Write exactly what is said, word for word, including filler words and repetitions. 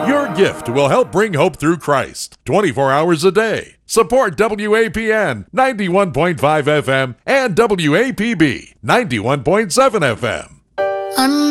Your gift will help bring hope through Christ twenty-four hours a day. Support W A P N ninety-one point five F M and W A P B ninety-one point seven F M. I